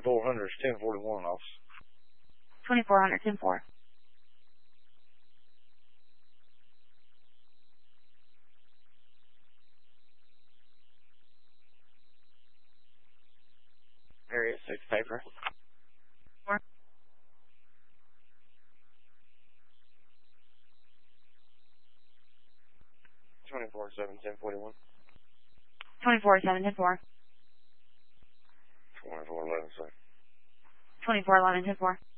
2400 is 1041 off. 2400, 10-4. Area 6 paper. 4. 24-7, 1041. 24-7, 10-4. 2411, sir. 24-11, 10-4.